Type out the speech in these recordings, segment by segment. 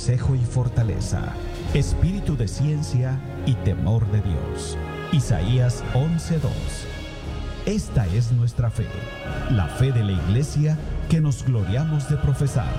consejo y fortaleza, espíritu de ciencia y temor de Dios. Isaías 11:2. Esta es nuestra fe, la fe de la Iglesia que nos gloriamos de profesar.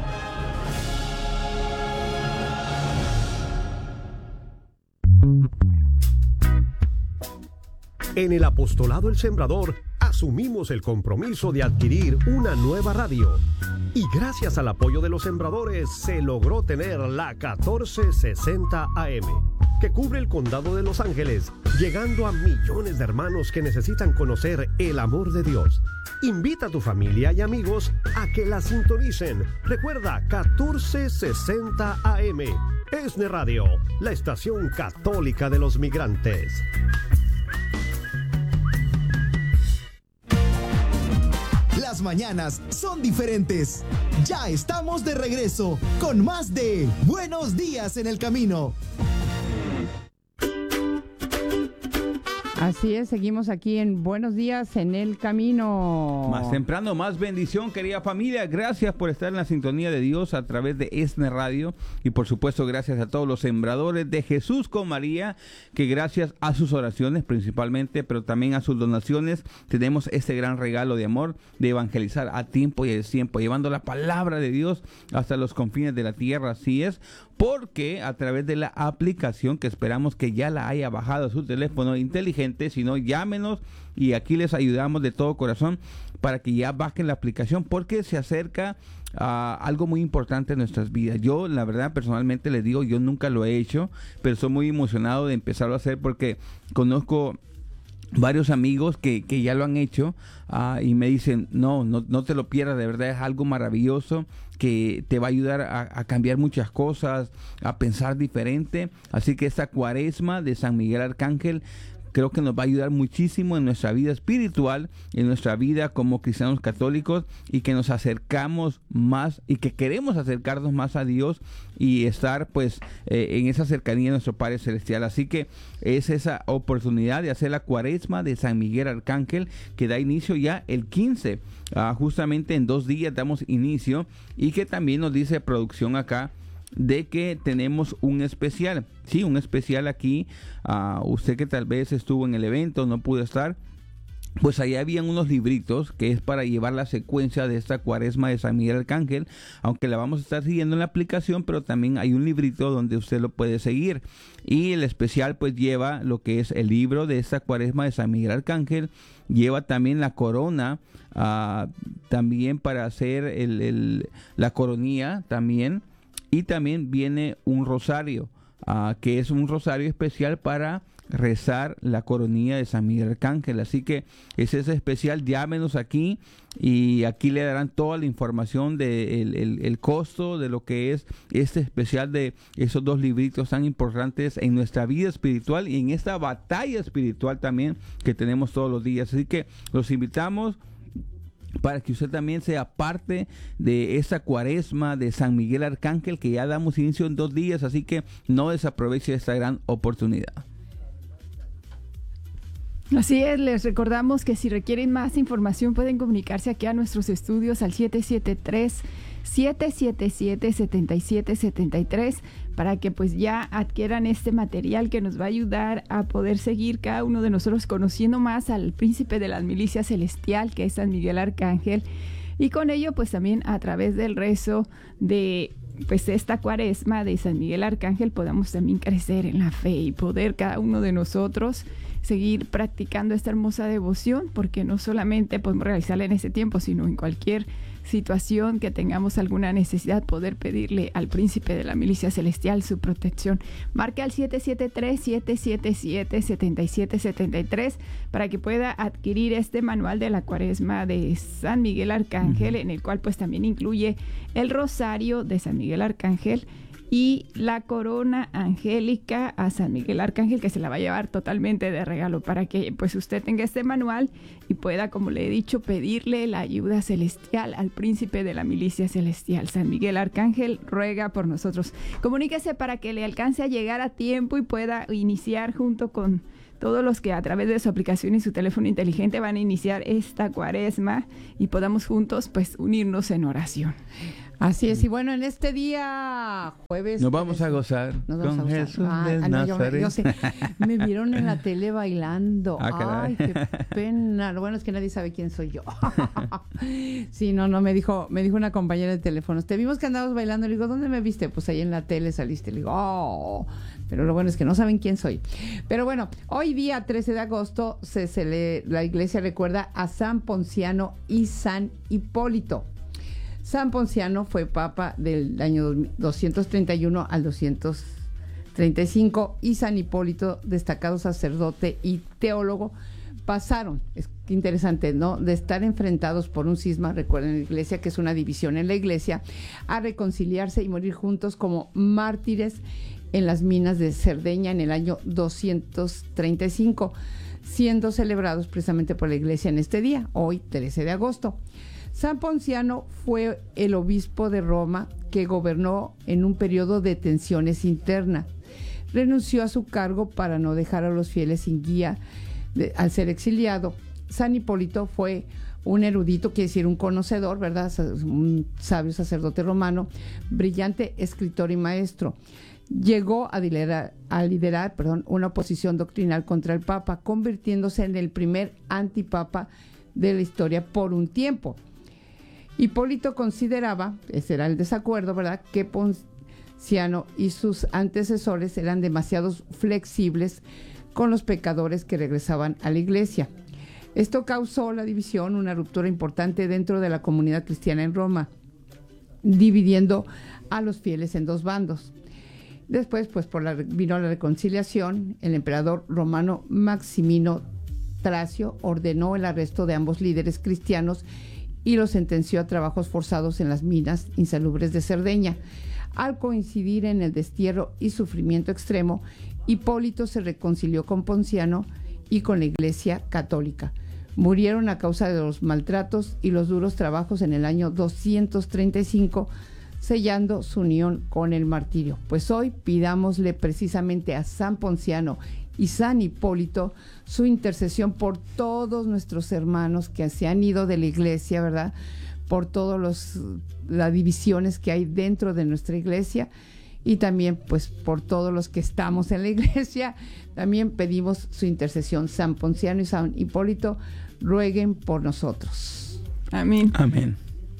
En el Apostolado El Sembrador asumimos el compromiso de adquirir una nueva radio. Y gracias al apoyo de los sembradores se logró tener la 1460 AM, que cubre el condado de Los Ángeles, llegando a millones de hermanos que necesitan conocer el amor de Dios. Invita a tu familia y amigos a que la sintonicen. Recuerda, 1460 AM. ESNE Radio, la estación católica de los migrantes. Las mañanas son diferentes. Ya estamos de regreso con más de Buenos Días en el Camino. Así es, seguimos aquí en Buenos Días en el Camino. Más temprano, más bendición, querida familia. Gracias por estar en la sintonía de Dios a través de ESNE Radio. Y por supuesto, gracias a todos los sembradores de Jesús con María, que gracias a sus oraciones principalmente, pero también a sus donaciones, tenemos este gran regalo de amor, de evangelizar a tiempo y a destiempo, llevando la palabra de Dios hasta los confines de la tierra. Así es, porque a través de la aplicación, que esperamos que ya la haya bajado a su teléfono inteligente, si no, llámenos y aquí les ayudamos de todo corazón para que ya bajen la aplicación, porque se acerca a algo muy importante en nuestras vidas. Yo, la verdad, personalmente les digo, yo nunca lo he hecho, pero estoy muy emocionado de empezarlo a hacer porque conozco varios amigos que ya lo han hecho y me dicen, no te lo pierdas, de verdad es algo maravilloso que te va a ayudar a cambiar muchas cosas, a pensar diferente. Así que esta cuaresma de San Miguel Arcángel creo que nos va a ayudar muchísimo en nuestra vida espiritual, en nuestra vida como cristianos católicos, y que nos acercamos más y que queremos acercarnos más a Dios y estar pues en esa cercanía de nuestro Padre Celestial. Así que es esa oportunidad de hacer la cuaresma de San Miguel Arcángel, que da inicio ya el 15, justamente en 2 días damos inicio, y que también nos dice producción acá de que tenemos un especial. Sí, un especial aquí. Usted que tal vez estuvo en el evento, no pudo estar, pues ahí habían unos libritos que es para llevar la secuencia de esta cuaresma de San Miguel Arcángel, aunque la vamos a estar siguiendo en la aplicación, pero también hay un librito donde usted lo puede seguir. Y el especial pues lleva lo que es el libro de esta cuaresma de San Miguel Arcángel, lleva también la corona, también para hacer la coronilla también, y también viene un rosario, que es un rosario especial para rezar la coronilla de San Miguel Arcángel. Así que ese es especial. Llámenos aquí y aquí le darán toda la información de el costo de lo que es este especial, de esos 2 libritos tan importantes en nuestra vida espiritual y en esta batalla espiritual también que tenemos todos los días. Así que los invitamos para que usted también sea parte de esa cuaresma de San Miguel Arcángel, que ya damos inicio en 2 días, así que no desaproveche esta gran oportunidad. Así es, les recordamos que si requieren más información pueden comunicarse aquí a nuestros estudios al 773-777-7773 para que pues ya adquieran este material que nos va a ayudar a poder seguir cada uno de nosotros conociendo más al príncipe de la milicia celestial, que es San Miguel Arcángel, y con ello pues también a través del rezo de pues esta cuaresma de San Miguel Arcángel podamos también crecer en la fe y poder cada uno de nosotros seguir practicando esta hermosa devoción, porque no solamente podemos realizarla en ese tiempo, sino en cualquier situación que tengamos alguna necesidad, poder pedirle al príncipe de la milicia celestial su protección. Marque al 773-777-7773 para que pueda adquirir este manual de la cuaresma de San Miguel Arcángel, en el cual pues también incluye el rosario de San Miguel Arcángel y la corona angélica a San Miguel Arcángel, que se la va a llevar totalmente de regalo para que pues usted tenga este manual y pueda, como le he dicho, pedirle la ayuda celestial al príncipe de la milicia celestial. San Miguel Arcángel ruega por nosotros. Comuníquese para que le alcance a llegar a tiempo y pueda iniciar junto con todos los que a través de su aplicación y su teléfono inteligente van a iniciar esta cuaresma y podamos juntos pues unirnos en oración. Así es, y bueno, en este día jueves... Nos vamos a gozar con Jesús de Nazaret. Yo sé, me vieron en la tele bailando. Caray. Ay, qué pena. Lo bueno es que nadie sabe quién soy yo. Sí, no, me dijo una compañera de teléfonos, te vimos que andabas bailando. Le digo, ¿dónde me viste? Pues ahí en la tele saliste. Le digo, oh, pero lo bueno es que no saben quién soy. Pero bueno, hoy día 13 de agosto la iglesia recuerda a San Ponciano y San Hipólito. San Ponciano fue papa del año 231 al 235 y San Hipólito, destacado sacerdote y teólogo, pasaron, es interesante, ¿no?, de estar enfrentados por un cisma, recuerden en la iglesia, que es una división en la iglesia, a reconciliarse y morir juntos como mártires en las minas de Cerdeña en el año 235, siendo celebrados precisamente por la iglesia en este día, hoy 13 de agosto. San Ponciano fue el obispo de Roma que gobernó en un periodo de tensiones internas. Renunció a su cargo para no dejar a los fieles sin guía al ser exiliado. San Hipólito fue un erudito, quiere decir un conocedor, ¿verdad? Un sabio sacerdote romano, brillante escritor y maestro. Llegó a liderar una oposición doctrinal contra el Papa, convirtiéndose en el primer antipapa de la historia por un tiempo. Hipólito consideraba, ese era el desacuerdo, ¿verdad?, que Ponciano y sus antecesores eran demasiado flexibles con los pecadores que regresaban a la iglesia. Esto causó la división, una ruptura importante dentro de la comunidad cristiana en Roma, dividiendo a los fieles en dos bandos. Después, pues vino la reconciliación. El emperador romano Maximino Tracio ordenó el arresto de ambos líderes cristianos y los sentenció a trabajos forzados en las minas insalubres de Cerdeña. Al coincidir en el destierro y sufrimiento extremo, Hipólito se reconcilió con Ponciano y con la Iglesia Católica. Murieron a causa de los maltratos y los duros trabajos en el año 235, sellando su unión con el martirio. Pues hoy pidámosle precisamente a San Ponciano y San Hipólito su intercesión por todos nuestros hermanos que se han ido de la iglesia, ¿verdad?, por todas las divisiones que hay dentro de nuestra iglesia, y también pues por todos los que estamos en la iglesia. También pedimos su intercesión. San Ponciano y San Hipólito rueguen por nosotros. Amén. Amén.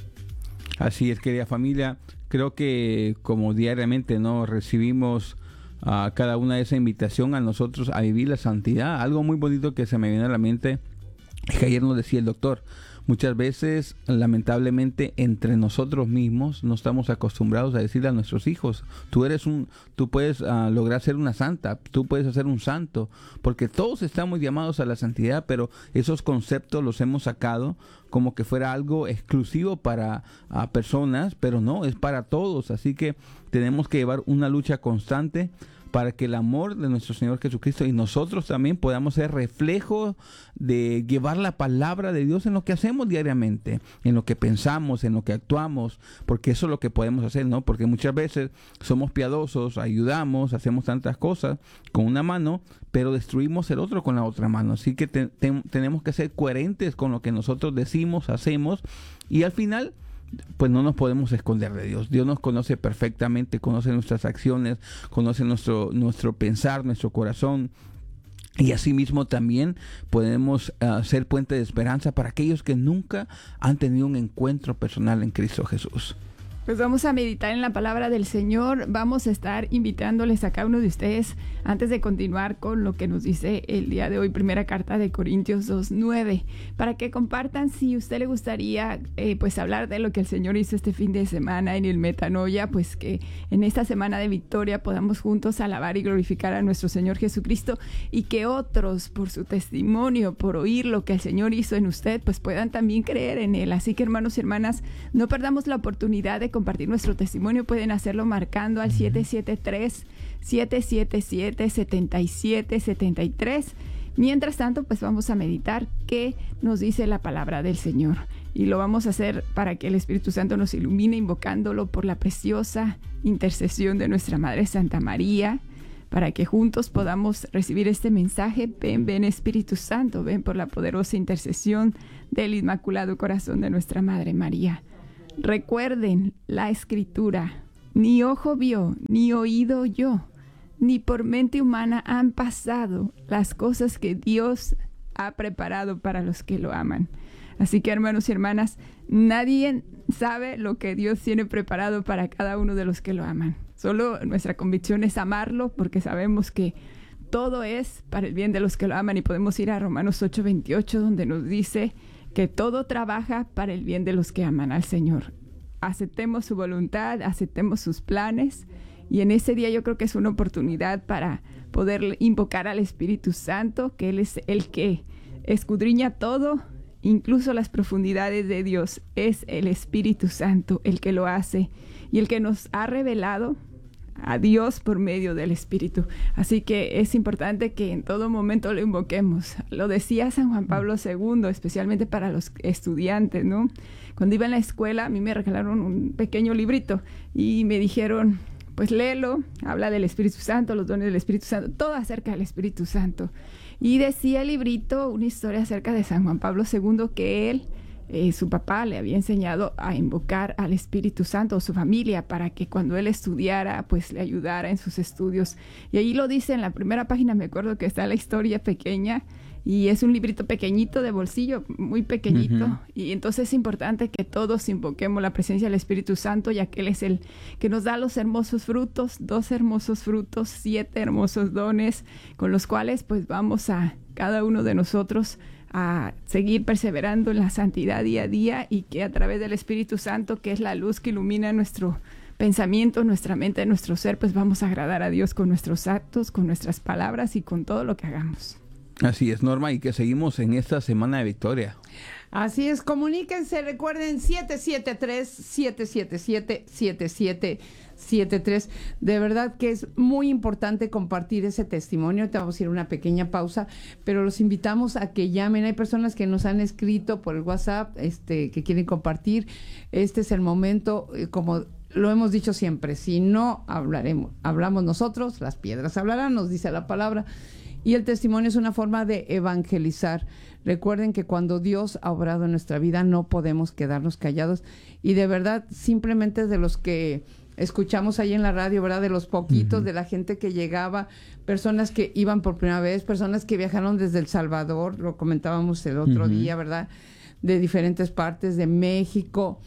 Así es, querida familia. Creo que como diariamente no recibimos a cada una de esa invitación a nosotros a vivir la santidad. Algo muy bonito que se me viene a la mente es que ayer nos decía el doctor, muchas veces lamentablemente entre nosotros mismos no estamos acostumbrados a decirle a nuestros hijos, tú puedes lograr ser una santa, tú puedes hacer un santo, porque todos estamos llamados a la santidad, pero esos conceptos los hemos sacado como que fuera algo exclusivo para personas, pero no, es para todos. Así que tenemos que llevar una lucha constante para que el amor de nuestro Señor Jesucristo y nosotros también podamos ser reflejo de llevar la palabra de Dios en lo que hacemos diariamente, en lo que pensamos, en lo que actuamos, porque eso es lo que podemos hacer, ¿no? Porque muchas veces somos piadosos, ayudamos, hacemos tantas cosas con una mano, pero destruimos el otro con la otra mano. Así que tenemos que ser coherentes con lo que nosotros decimos, hacemos, y al final pues no nos podemos esconder de Dios. Dios nos conoce perfectamente, conoce nuestras acciones, conoce nuestro pensar, nuestro corazón, y asimismo también podemos ser puente de esperanza para aquellos que nunca han tenido un encuentro personal en Cristo Jesús. Pues vamos a meditar en la palabra del Señor. Vamos a estar invitándoles a cada uno de ustedes, antes de continuar con lo que nos dice el día de hoy, primera carta de Corintios 2:9, para que compartan si a usted le gustaría pues hablar de lo que el Señor hizo este fin de semana en el Metanoia, pues que en esta semana de victoria podamos juntos alabar y glorificar a nuestro Señor Jesucristo, y que otros, por su testimonio, por oír lo que el Señor hizo en usted, pues puedan también creer en Él. Así que, hermanos y hermanas, no perdamos la oportunidad de compartir nuestro testimonio. Pueden hacerlo marcando al 773-777-7773. Mientras tanto, pues vamos a meditar qué nos dice la palabra del Señor, y lo vamos a hacer para que el Espíritu Santo nos ilumine, invocándolo por la preciosa intercesión de nuestra Madre Santa María, para que juntos podamos recibir este mensaje. Ven Espíritu Santo, ven por la poderosa intercesión del Inmaculado Corazón de nuestra Madre María. Recuerden la escritura, ni ojo vio, ni oído oyó, ni por mente humana han pasado las cosas que Dios ha preparado para los que lo aman. Así que, hermanos y hermanas, nadie sabe lo que Dios tiene preparado para cada uno de los que lo aman. Solo nuestra convicción es amarlo, porque sabemos que todo es para el bien de los que lo aman, y podemos ir a Romanos 8:28, donde nos dice que todo trabaja para el bien de los que aman al Señor. Aceptemos su voluntad, aceptemos sus planes, y en ese día yo creo que es una oportunidad para poder invocar al Espíritu Santo, que Él es el que escudriña todo, incluso las profundidades de Dios. Es el Espíritu Santo el que lo hace y el que nos ha revelado a Dios por medio del Espíritu. Así que es importante que en todo momento lo invoquemos. Lo decía San Juan Pablo II, especialmente para los estudiantes, ¿no? Cuando iba en la escuela, a mí me regalaron un pequeño librito y me dijeron, pues léelo, habla del Espíritu Santo, los dones del Espíritu Santo, todo acerca del Espíritu Santo. Y decía el librito una historia acerca de San Juan Pablo II, que él, su papá le había enseñado a invocar al Espíritu Santo, o su familia, para que cuando él estudiara, pues le ayudara en sus estudios. Y ahí lo dice en la primera página, me acuerdo que está la historia pequeña, y es un librito pequeñito de bolsillo, muy pequeñito. Y entonces es importante que todos invoquemos la presencia del Espíritu Santo, ya que Él es el que nos da los hermosos frutos, 2 hermosos frutos, 7 hermosos dones, con los cuales pues vamos a cada uno de nosotros a seguir perseverando en la santidad día a día, y que a través del Espíritu Santo, que es la luz que ilumina nuestro pensamiento, nuestra mente, nuestro ser, pues vamos a agradar a Dios con nuestros actos, con nuestras palabras y con todo lo que hagamos. Así es, Norma, y que seguimos en esta semana de victoria. Así es, comuníquense, recuerden 773-777-7773. De verdad que es muy importante compartir ese testimonio. Te vamos a ir a una pequeña pausa, pero los invitamos a que llamen. Hay personas que nos han escrito por el WhatsApp, que quieren compartir. Este es el momento, como lo hemos dicho siempre, si no hablamos nosotros, las piedras hablarán, nos dice la palabra. Y el testimonio es una forma de evangelizar. Recuerden que cuando Dios ha obrado en nuestra vida no podemos quedarnos callados. Y de verdad, simplemente de los que escuchamos ahí en la radio, ¿verdad? De los poquitos, de la gente que llegaba, personas que iban por primera vez, personas que viajaron desde El Salvador, lo comentábamos el otro día, ¿verdad? De diferentes partes, de México,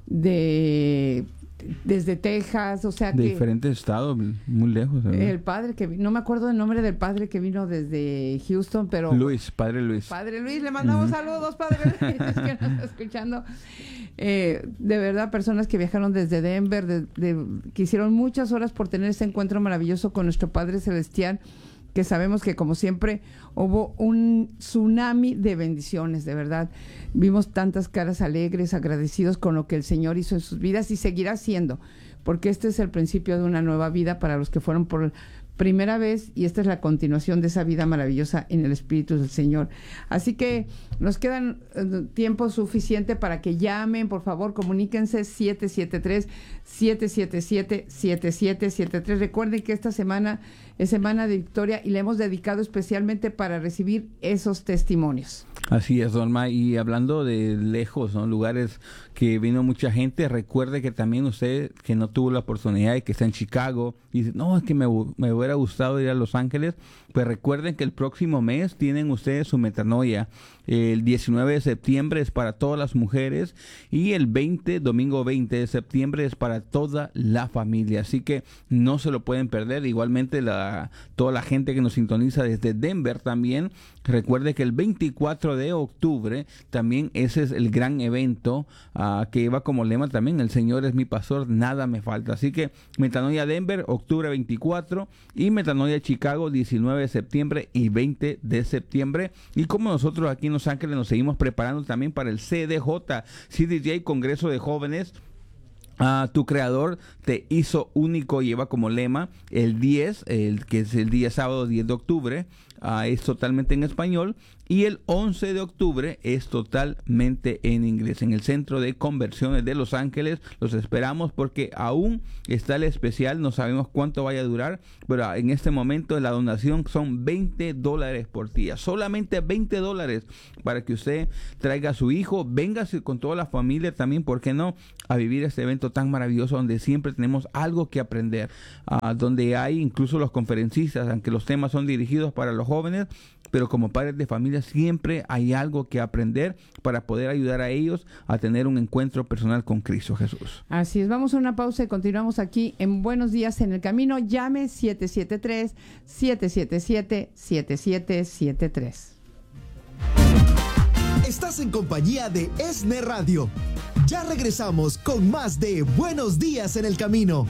desde Texas, o sea, de diferentes estados, muy lejos, ¿verdad? El padre que no me acuerdo el nombre del padre que vino desde Houston, pero Padre Luis, le mandamos saludos, Padre Luis, que nos está escuchando. De verdad, personas que viajaron desde Denver, que hicieron muchas horas por tener ese encuentro maravilloso con nuestro Padre Celestial, que sabemos que, como siempre, hubo un tsunami de bendiciones, de verdad. Vimos tantas caras alegres, agradecidos con lo que el Señor hizo en sus vidas y seguirá haciendo, porque este es el principio de una nueva vida para los que fueron por primera vez, y esta es la continuación de esa vida maravillosa en el Espíritu del Señor. Así que nos quedan tiempo suficiente para que llamen, por favor, comuníquense 773-777-7773. Recuerden que esta semana es semana de victoria y la hemos dedicado especialmente para recibir esos testimonios. Así es, Norma, y hablando de lejos, ¿no? Lugares que vino mucha gente, recuerde que también usted que no tuvo la oportunidad y que está en Chicago y dice, no, es que me hubiera gustado ir a Los Ángeles, pues recuerden que el próximo mes tienen ustedes su metanoia. El 19 de septiembre es para todas las mujeres y el domingo 20 de septiembre es para toda la familia. Así que no se lo pueden perder. Igualmente toda la gente que nos sintoniza desde Denver también. Recuerde que el 24 de octubre también ese es el gran evento que lleva como lema también: el Señor es mi pastor, nada me falta. Así que metanoia Denver, octubre 24, y metanoia Chicago, 19 de septiembre y 20 de septiembre. Y como nosotros aquí en Los Ángeles nos seguimos preparando también para el CDJ, Congreso de Jóvenes. Tu creador te hizo único, lleva como lema el 10, que es el día sábado 10 de octubre, es totalmente en español, Y el 11 de octubre es totalmente en inglés. En el Centro de Conversiones de Los Ángeles los esperamos porque aún está el especial. No sabemos cuánto vaya a durar, pero en este momento la donación son $20 por día. Solamente $20 para que usted traiga a su hijo. Véngase con toda la familia también, ¿por qué no?, a vivir este evento tan maravilloso donde siempre tenemos algo que aprender, donde hay incluso los conferencistas, aunque los temas son dirigidos para los jóvenes, pero como padres de familia siempre hay algo que aprender para poder ayudar a ellos a tener un encuentro personal con Cristo Jesús. Así es, vamos a una pausa y continuamos aquí en Buenos Días en el Camino. Llame 773-777-7773. Estás en compañía de ESNE Radio. Ya regresamos con más de Buenos Días en el Camino.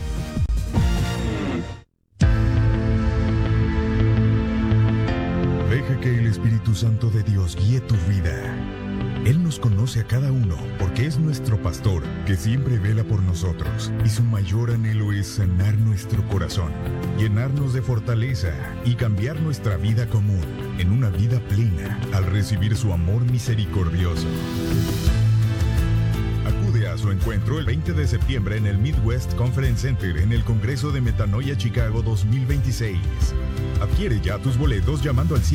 Deja que el Espíritu Santo de Dios guíe tu vida. Él nos conoce a cada uno porque es nuestro pastor que siempre vela por nosotros y su mayor anhelo es sanar nuestro corazón, llenarnos de fortaleza y cambiar nuestra vida común en una vida plena al recibir su amor misericordioso. Acude a su encuentro el 20 de septiembre en el Midwest Conference Center en el Congreso de Metanoia Chicago 2026. Adquiere ya tus boletos llamando al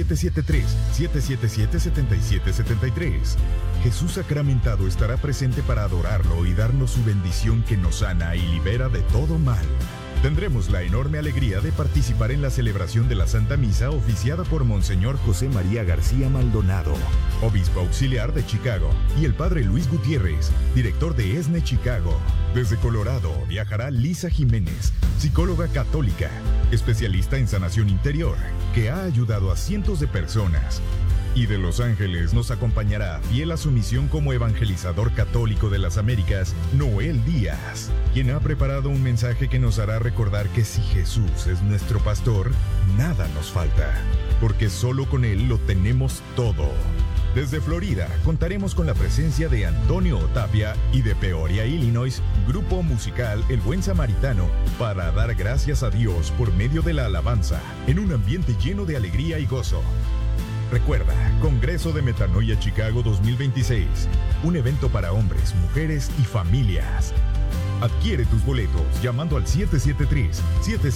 773-777-7773. Jesús sacramentado estará presente para adorarlo y darnos su bendición que nos sana y libera de todo mal. Tendremos la enorme alegría de participar en la celebración de la Santa Misa oficiada por Monseñor José María García Maldonado, obispo auxiliar de Chicago, y el padre Luis Gutiérrez, director de ESNE Chicago. Desde Colorado viajará Lisa Jiménez, psicóloga católica, especialista en sanación interior, que ha ayudado a cientos de personas. Y de Los Ángeles nos acompañará, fiel a su misión como evangelizador católico de las Américas, Noel Díaz, quien ha preparado un mensaje que nos hará recordar que si Jesús es nuestro pastor, nada nos falta, porque solo con Él lo tenemos todo. Desde Florida contaremos con la presencia de Antonio Tapia y de Peoria, Illinois, grupo musical El Buen Samaritano, para dar gracias a Dios por medio de la alabanza, en un ambiente lleno de alegría y gozo. Recuerda, Congreso de Metanoia Chicago 2026, un evento para hombres, mujeres y familias. Adquiere tus boletos llamando al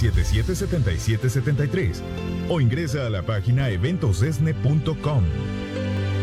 773-777-7773 o ingresa a la página eventosesne.com.